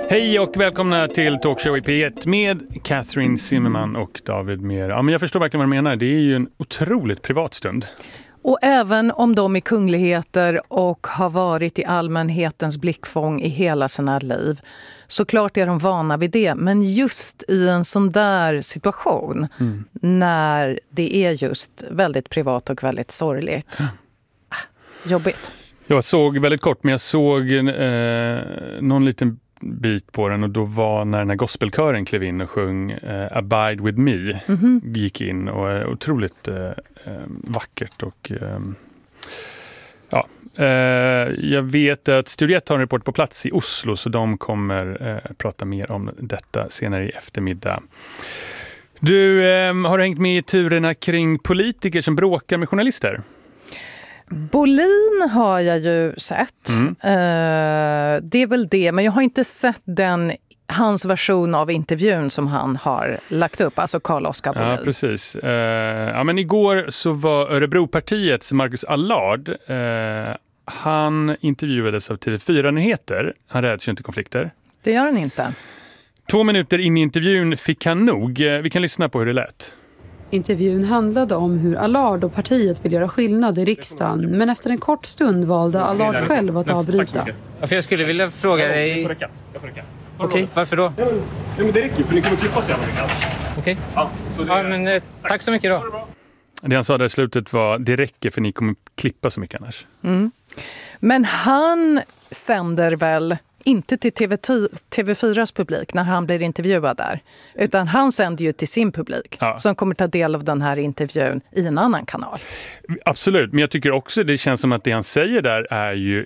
Hej och välkomna till Talkshow i P1 med Catherine Zimmerman och David Mer. Ja, men jag förstår verkligen vad du menar. Det är ju en otroligt privat stund. Och även om de är kungligheter och har varit i allmänhetens blickfång i hela sina liv, så klart är de vana vid det. Men just i en sån där situation, när det är just väldigt privat och väldigt sorgligt. Jobbigt. Jag såg väldigt kort, men jag såg någon liten bit på den, och då var när den här gospelkören klev in och sjöng Abide with me, gick in, och otroligt vackert. Och jag vet att Studio 1 har en report på plats i Oslo, så de kommer prata mer om detta senare i eftermiddag. Du har hängt med i turerna kring politiker som bråkar med journalister. Bolin har jag ju sett. Det är väl det, men jag har inte sett hans version av intervjun som han har lagt upp, alltså Carl-Oskar Bolin. Ja, precis. Men igår så var Örebropartiets Marcus Allard, han intervjuades av TV4-nyheter. Han räds ju inte konflikter. Det gör han inte. 2 minuter in i intervjun fick han nog. Vi kan lyssna på hur det lät. Intervjun handlade om hur Allard och partiet vill göra skillnad i riksdagen, men efter en kort stund valde Allard själv att avbryta. Ja, för jag skulle vilja fråga dig... Jag får räcka. Okej, varför då? Ja, men det räcker, för ni kommer klippa så jävla mycket. Okej. Ja, men tack så mycket då. Det han sa där i slutet var: det räcker, för ni kommer klippa så mycket annars. Men han sänder väl inte till TV4s publik när han blir intervjuad där, utan han sänder ju till sin publik som kommer ta del av den här intervjun i en annan kanal. Absolut, men jag tycker också det känns som att det han säger där är ju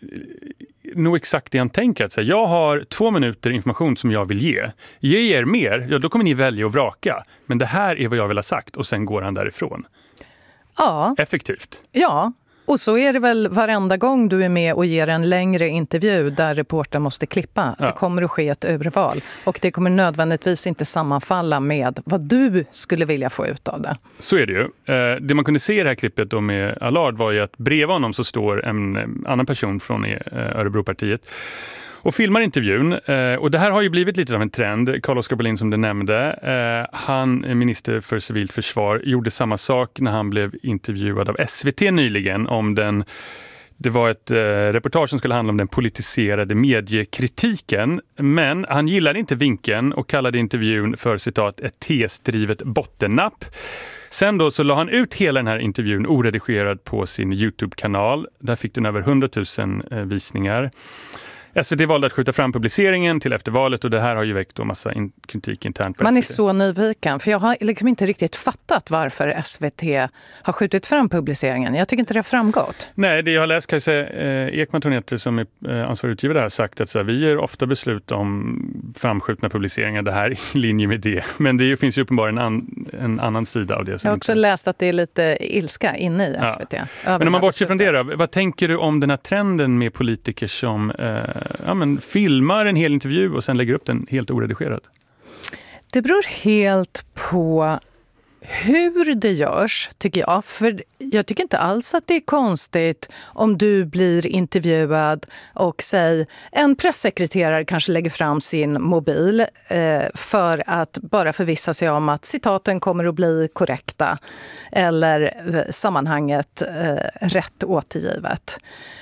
nog exakt det han tänker. Att säga, jag har 2 minuter information som jag vill ge. Ge er mer, ja, då kommer ni välja och vraka. Men det här är vad jag vill ha sagt, och sen går han därifrån. Ja. Effektivt. Ja. Och så är det väl varenda gång du är med och ger en längre intervju där reportern måste klippa. Ja. Det kommer att ske ett urval. Och det kommer nödvändigtvis inte sammanfalla med vad du skulle vilja få ut av det. Så är det ju. Det man kunde se i det här klippet då med Allard var ju att bredvid honom så står en annan person från Örebropartiet och filmar intervjun. Och det här har ju blivit lite av en trend. Carl-Oskar Bolin, som du nämnde, han, minister för civilt försvar, gjorde samma sak när han blev intervjuad av SVT nyligen om det var ett reportage som skulle handla om den politiserade mediekritiken, men han gillade inte vinkeln och kallade intervjun för, citat, ett tesdrivet bottennapp. Sen då så la han ut hela den här intervjun oredigerad på sin YouTube-kanal. Där fick den över 100 000 visningar. SVT valde att skjuta fram publiceringen till efter valet, och det här har ju väckt massa kritik internt på Man SVT. är så nyfiken, för jag har liksom inte riktigt fattat varför SVT har skjutit fram publiceringen. Jag tycker inte det har framgått. Nej, det jag har läst, kan jag säga, Ekman Tornetter som är ansvarig utgivare har sagt att så här, vi gör ofta beslut om framskjutna publiceringar, det här är i linje med det. Men det finns ju uppenbarligen en annan sida av det. Som jag har också läst att det är lite ilska inne i SVT. Ja. Men om man bortser från det då, vad tänker du om den här trenden med politiker som filmar en hel intervju och sen lägger upp den helt oredigerad? Det beror helt på hur det görs, tycker jag. För jag tycker inte alls att det är konstigt om du blir intervjuad och en pressekreterare kanske lägger fram sin mobil för att bara förvissa sig om att citaten kommer att bli korrekta eller sammanhanget rätt återgivet.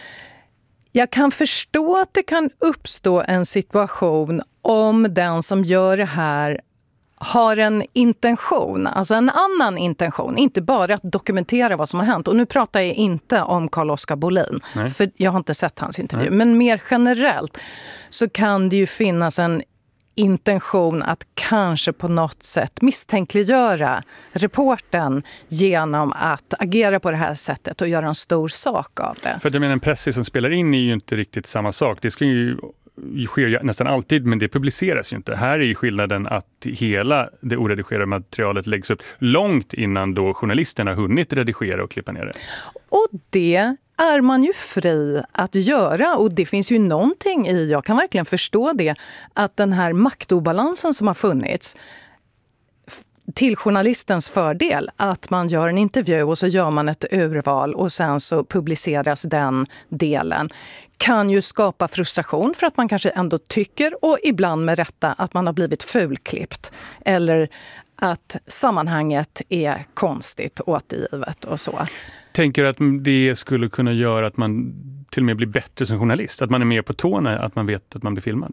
Jag kan förstå att det kan uppstå en situation om den som gör det här har en intention, alltså en annan intention, inte bara att dokumentera vad som har hänt. Och nu pratar jag inte om Carl-Oskar Bolin, för jag har inte sett hans intervju. Men mer generellt så kan det ju finnas en intention att kanske på något sätt misstänkliggöra reporten genom att agera på det här sättet och göra en stor sak av det. För att jag menar, en press som spelar in är ju inte riktigt samma sak. Det ska ju sker nästan alltid, men det publiceras ju inte. Här är ju skillnaden att hela det oredigerade materialet läggs upp långt innan då journalisterna har hunnit redigera och klippa ner det. Och det är man ju fri att göra, och det finns ju någonting i, jag kan verkligen förstå det, att den här maktobalansen som har funnits till journalistens fördel, att man gör en intervju och så gör man ett urval och sen så publiceras den delen, kan ju skapa frustration för att man kanske ändå tycker, och ibland med rätta, att man har blivit fulklippt. Eller att sammanhanget är konstigt återgivet och så. Tänker du att det skulle kunna göra att man till och med blir bättre som journalist? Att man är mer på tårna, att man vet att man blir filmad?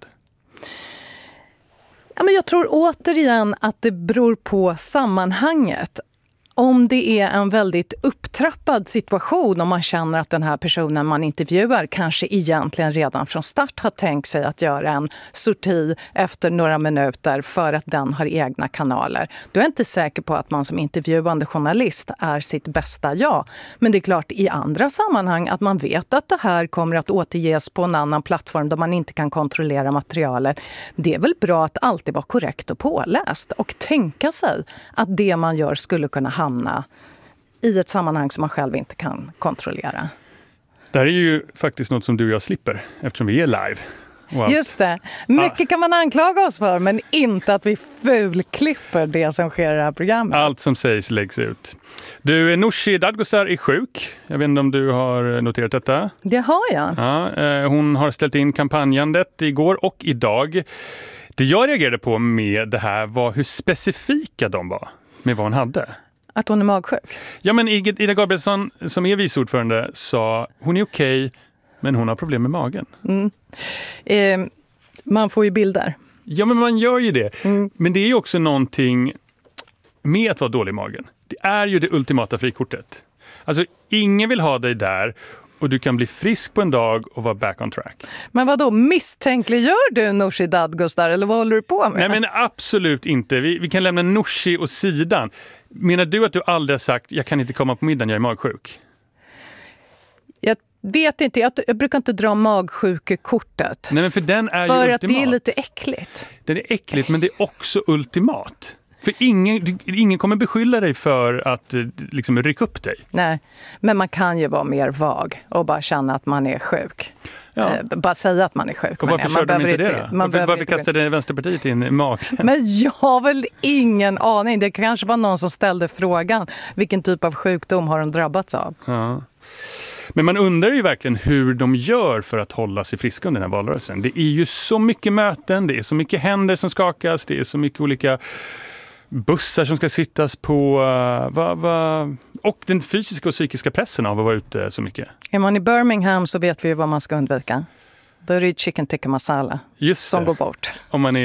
Ja, men jag tror återigen att det beror på sammanhanget. Om det är en väldigt upptrappad situation, om man känner att den här personen man intervjuar kanske egentligen redan från start har tänkt sig att göra en sorti efter några minuter för att den har egna kanaler. Då är jag inte säker på att man som intervjuande journalist är sitt bästa jag. Men det är klart i andra sammanhang att man vet att det här kommer att återges på en annan plattform där man inte kan kontrollera materialet. Det är väl bra att alltid vara korrekt och påläst och tänka sig att det man gör skulle kunna hamna i ett sammanhang som man själv inte kan kontrollera. Det här är ju faktiskt något som du och jag slipper eftersom vi är live. Just det. Mycket kan man anklaga oss för, men inte att vi fulklipper det som sker i det här programmet. Allt som sägs läggs ut. Du, Nooshi Dadgostar är sjuk. Jag vet inte om du har noterat detta. Det har jag. Ja, hon har ställt in kampanjandet igår och idag. Det jag reagerade på med det här var hur specifika de var med vad hon hade. Att hon är magsjuk? Ja, men Ida Gabrielsson som är vice ordförande sa hon är okej, men hon har problem med magen. Man får ju bilder. Ja, men man gör ju det. Men det är ju också någonting med att vara dålig i magen. Det är ju det ultimata frikortet. Alltså, ingen vill ha dig där och du kan bli frisk på en dag och vara back on track. Men vad då? Misstänkliggör du Nooshi Dadgostar eller vad håller du på med? Nej, men absolut inte. Vi kan lämna Nooshi åt sidan. Menar du att du aldrig har sagt jag kan inte komma på middagen, jag är magsjuk? Jag vet inte. Jag brukar inte dra magsjukekortet. Nej, men för den är för ju att ultimat. det är lite äckligt. Den är äckligt, men det är också ultimat. För ingen kommer beskylla dig för att liksom rycka upp dig. Nej, men man kan ju vara mer vag och bara känna att man är sjuk. Ja. Bara säga att man är sjuk. Och varför körde de inte det då? Varför kastade Vänsterpartiet in magen? Men jag har väl ingen aning. Det kanske var någon som ställde frågan. Vilken typ av sjukdom har de drabbats av? Ja. Men man undrar ju verkligen hur de gör för att hålla sig friska under den här valrörelsen. Det är ju så mycket möten, det är så mycket händer som skakas, det är så mycket olika bussar som ska sittas på och den fysiska och psykiska pressen av att vara ute så mycket. Är man i Birmingham så vet vi ju vad man ska undvika. Då är det chicken tikka masala som går bort. Om man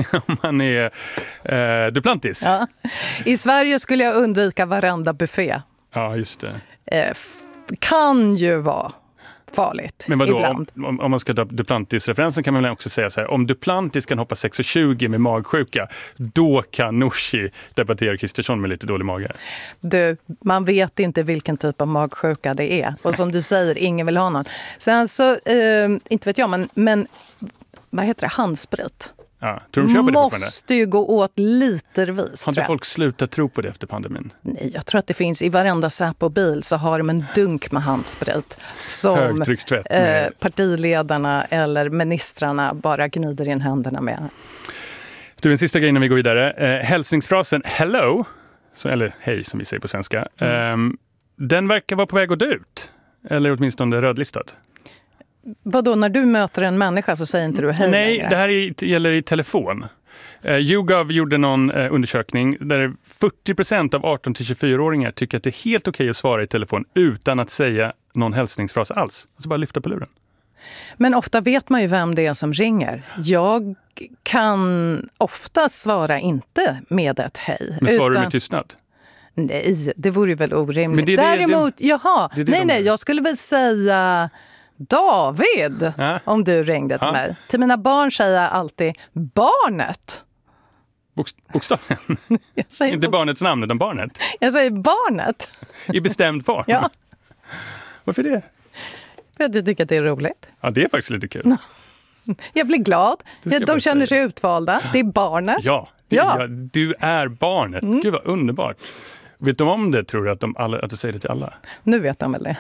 är Duplantis. Ja. I Sverige skulle jag undvika varenda buffé. Ja, just det. Kan ju vara farligt. Men vadå, ibland. om man ska dra Duplantis-referensen kan man väl också säga så här, om Duplantis kan hoppa 6,20 med magsjuka, då kan Nooshi debattera Kristersson med lite dålig mage. Du, man vet inte vilken typ av magsjuka det är. Och som du säger, ingen vill ha någon. Sen så, inte vet jag, men vad heter det? Handsprit. Ja, tror de köper det måste ju gå åt litervis. Har inte folk slutat tro på det efter pandemin? Nej, jag tror att det finns i varenda Säpo-bil så har de en dunk med handsprit som partiledarna eller ministrarna bara gnider in händerna med. Du, en sista grej innan vi går vidare. Hälsningsfrasen hello, eller hej som vi säger på svenska, den verkar vara på väg att dö ut. Eller åtminstone rödlistad. Vadå, när du möter en människa så säger inte du hej Nej, längre? det här gäller i telefon. YouGov gjorde någon undersökning där 40% av 18-24-åringar tycker att det är helt okej att svara i telefon utan att säga någon hälsningsfras alls. Alltså bara lyfta på luren. Men ofta vet man ju vem det är som ringer. Jag kan ofta svara inte med ett hej. Men svarar du med tystnad? Nej, det vore ju väl orimligt. Men Däremot, jag skulle väl säga David, om du ringde till mig. Till mina barn säger jag alltid barnet. Bokstaven? Inte barnets namn, utan barnet. Jag säger barnet. I bestämd form? Ja. Varför det? För att jag tycker att det är roligt. Ja, det är faktiskt lite kul. Jag blir glad. De känner sig utvalda. Det är barnet. Ja, du är barnet. Gud vad underbart. Vet de om det, tror du, att du säger det till alla? Nu vet de väl det.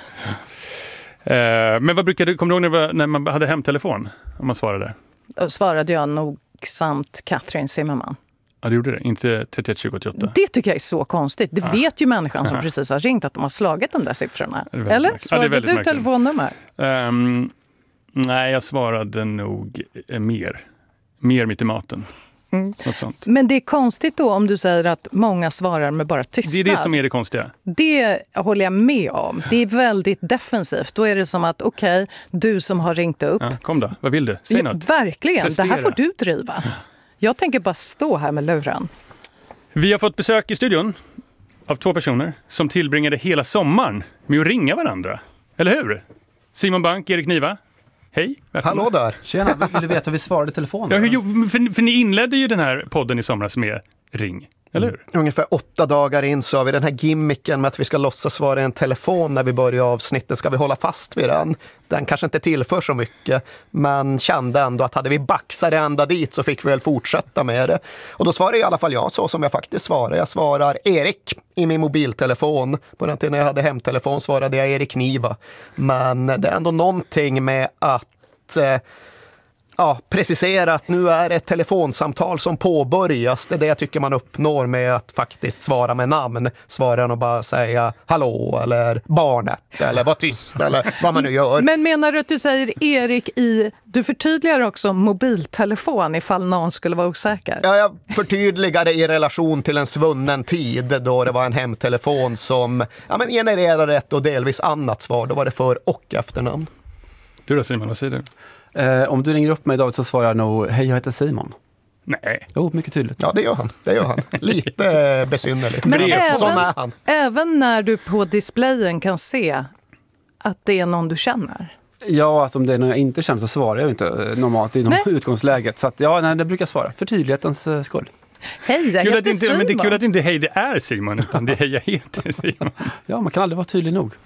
Men vad brukade du, kommer du ihåg när man hade hemtelefon? Om man svarade? Då svarade jag nogsamt Katrin Zimmerman. Ja, det gjorde det. Inte 31-28. Det tycker jag är så konstigt. Det vet ju människan som precis har ringt att de har slagit de där siffrorna. Eller? Svarade du telefonnummer? Nej, jag svarade nog mer mitt i maten. Något sånt. Men det är konstigt då om du säger att många svarar med bara tystnad. Det är det som är det konstiga. Det håller jag med om. Det är väldigt defensivt. Då är det som att okej, du som har ringt upp. Ja, kom då, vad vill du? Säg något. Verkligen, Prestera. det här får du driva. Jag tänker bara stå här med luren. Vi har fått besök i studion av 2 personer som tillbringade hela sommaren med att ringa varandra. Eller hur? Simon Bank, Erik Niva. Hej, välkomna. Hallå där. Tjena, vill du veta hur vi svarade i telefon? Ja, för ni inledde ju den här podden i somras med ring, eller hur? Ungefär 8 dagar in så har vi den här gimmicken med att vi ska låtsas vara en telefon när vi börjar avsnittet. Ska vi hålla fast vid den? Den kanske inte tillför så mycket, men kände ändå att hade vi baxat det ända dit så fick vi väl fortsätta med det. Och då svarar i alla fall jag så som jag faktiskt svarar. Jag svarar Erik i min mobiltelefon. På den tiden när jag hade hemtelefon svarade jag Erik Niva. Men det är ändå någonting med att precisera att nu är det ett telefonsamtal som påbörjas. Det är det jag tycker man uppnår med att faktiskt svara med namn. Svara och bara säga hallå eller barnet eller var tyst eller vad man nu gör. Men menar du att du säger Erik du förtydligar också mobiltelefon ifall någon skulle vara osäker? Ja, jag förtydligade i relation till en svunnen tid då det var en hemtelefon som genererade ett och delvis annat svar. Då var det för- och efternamn. Du då Simon, vad säger du? Om du ringer upp mig idag så svarar jag nog, hej jag heter Simon. Nej. Jo, mycket tydligt. Ja, det gör han. Lite besynnerligt. Men sån är han. även när du på displayen kan se att det är någon du känner? Ja, alltså om det är någon jag inte känner så svarar jag inte normalt inom utgångsläget. Så att, det brukar jag svara. För tydlighetens skull. Hej, jag heter Simon. Men det är kul att inte hej det är Simon, utan det är hej jag heter Simon. Ja, man kan aldrig vara tydlig nog.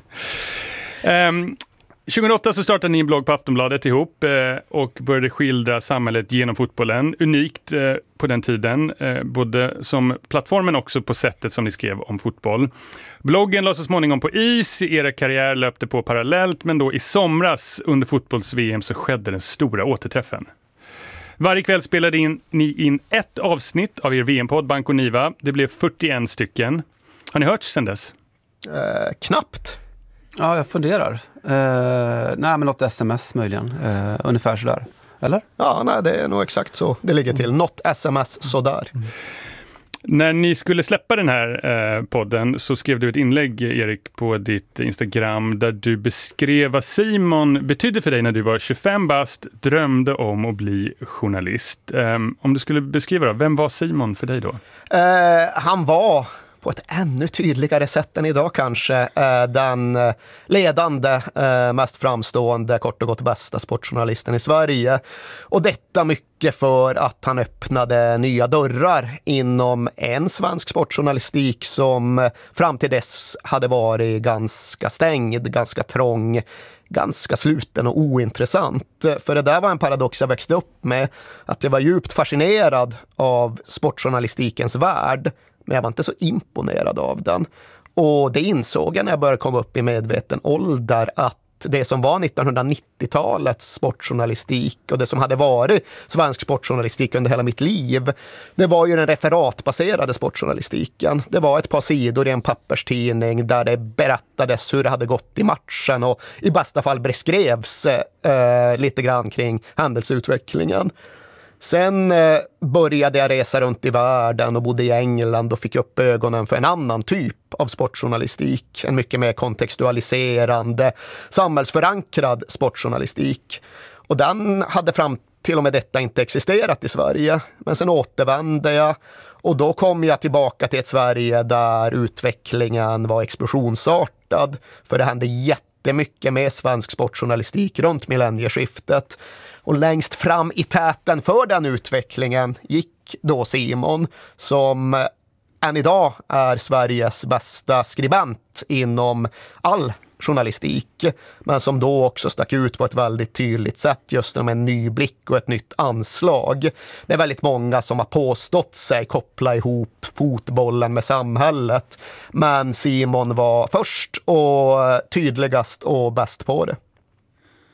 2008 så startade ni en blogg på Aftonbladet ihop och började skildra samhället genom fotbollen. Unikt på den tiden, både som plattformen också på sättet som ni skrev om fotboll. Bloggen la så småningom på is, era karriär löpte på parallellt, men då i somras under fotbolls-VM så skedde den stora återträffen. Varje kväll spelade ni in ett avsnitt av er VM-podd Bank och Niva. Det blev 41 stycken. Har ni hört sedan dess? Knappt. Ja, jag funderar. Men något sms möjligen. Ungefär sådär. Eller? Ja, nej, det är nog exakt så det ligger till. Något sms sådär. När ni skulle släppa den här podden så skrev du ett inlägg, Erik, på ditt Instagram där du beskrev vad Simon betydde för dig när du var 25 bast, drömde om att bli journalist. Om du skulle beskriva då, vem var Simon för dig då? Han var på ett ännu tydligare sätt än idag kanske den ledande, mest framstående, kort och gott bästa sportjournalisten i Sverige. Och detta mycket för att han öppnade nya dörrar inom en svensk sportjournalistik som fram till dess hade varit ganska stängd, ganska trång, ganska sluten och ointressant. För det där var en paradox jag växte upp med, att jag var djupt fascinerad av sportjournalistikens värld, men jag var inte så imponerad av den. Och det insåg jag när jag började komma upp i medveten ålder, att det som var 1990-talets sportjournalistik och det som hade varit svensk sportjournalistik under hela mitt liv, det var ju den referatbaserade sportjournalistiken. Det var ett par sidor i en papperstidning där det berättades hur det hade gått i matchen och i bästa fall beskrevs lite grann kring händelseutvecklingen. Sen började jag resa runt i världen och bodde i England och fick upp ögonen för en annan typ av sportjournalistik. En mycket mer kontextualiserande, samhällsförankrad sportjournalistik. Och den hade fram till och med detta inte existerat i Sverige. Men sen återvände jag och då kom jag tillbaka till ett Sverige där utvecklingen var explosionsartad. För det hände jättemycket med svensk sportjournalistik runt millennieskiftet. Och längst fram i täten för den utvecklingen gick då Simon, som än idag är Sveriges bästa skribent inom all journalistik, men som då också stack ut på ett väldigt tydligt sätt just med en ny blick och ett nytt anslag. Det är väldigt många som har påstått sig koppla ihop fotbollen med samhället, men Simon var först och tydligast och bäst på det.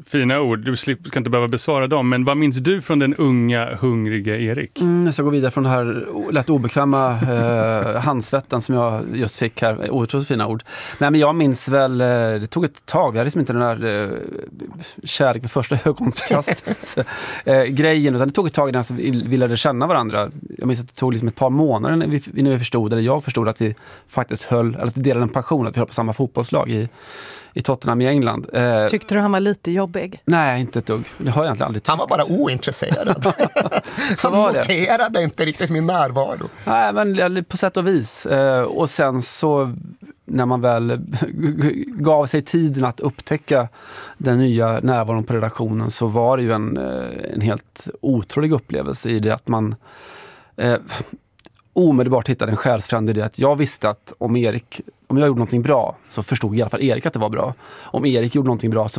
fina ord. Du ska inte behöva besvara dem. Men vad minns du från den unga, hungriga Erik? Jag ska gå vidare från det här lätt obekväma handsvetten som jag just fick här. Otroligt fina ord. Nej, men jag minns väl, det tog ett tag. Jag hade liksom inte den där kärlek vid första ögonkastet grejen. Utan det tog ett tag innan vi lärde känna varandra. Jag minns att det tog liksom ett par månader när vi förstod, eller jag förstod att vi faktiskt höll, att vi delade en passion, att vi höll på samma fotbollslag i Tottenham i England. Tyckte du han var lite jobbig? Nej, inte ett dugg. Det har jag egentligen aldrig tyckt. Han var bara ointresserad. Han noterade inte riktigt min närvaro. Nej, men på sätt och vis. Och sen så när man väl gav sig tiden att upptäcka den nya närvaron på redaktionen, så var det ju en helt otrolig upplevelse i det att man omedelbart hittade en själsfrände i det att jag visste att om jag gjorde någonting bra så förstod i alla fall Erik att det var bra. Om Erik gjorde någonting bra så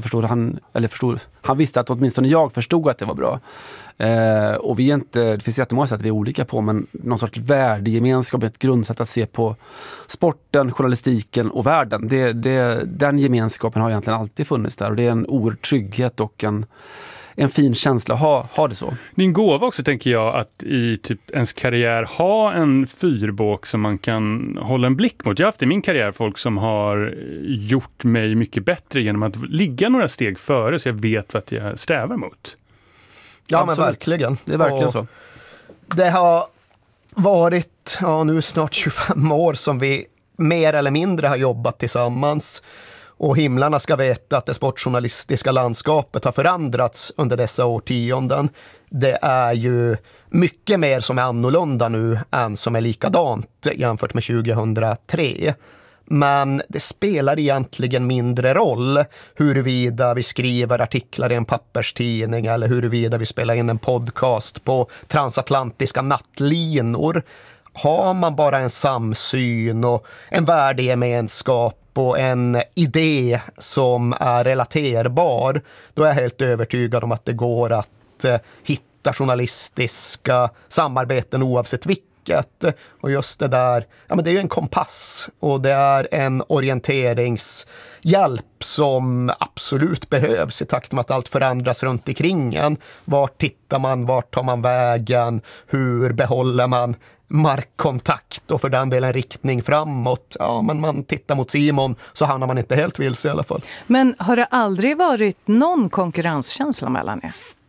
han visste att åtminstone jag förstod att det var bra. Och det finns jättemånga sätt att vi är olika på, men någon sorts värdegemenskap, ett grundsätt att se på sporten, journalistiken och världen. Den gemenskapen har egentligen alltid funnits där, och det är en oerhörd trygghet och en fin känsla att ha det så. Din gåva också, tänker jag, att i typ ens karriär ha en fyrbåk som man kan hålla en blick mot. Jag har haft i min karriär folk som har gjort mig mycket bättre genom att ligga några steg före, så jag vet vad jag strävar mot. Ja, absolut. men verkligen. Det är verkligen och så. Det har varit nu snart 25 år som vi mer eller mindre har jobbat tillsammans. Och himlarna ska veta att det sportjournalistiska landskapet har förändrats under dessa årtionden. Det är ju mycket mer som är annorlunda nu än som är likadant jämfört med 2003. Men det spelar egentligen mindre roll huruvida vi skriver artiklar i en papperstidning eller huruvida vi spelar in en podcast på transatlantiska nattlinor. Har man bara en samsyn och en värdegemenskap och en idé som är relaterbar, då är jag helt övertygad om att det går att hitta journalistiska samarbeten oavsett vilket. Och just det där, ja, men det är ju en kompass och det är en orienteringshjälp som absolut behövs i takt med att allt förändras runt omkring en. Vart tittar man, vart tar man vägen, hur behåller man markkontakt och för den delen riktning framåt. Ja, men man tittar mot Simon så hamnar man inte helt vilse i alla fall. Men har det aldrig varit någon konkurrenskänsla mellan er?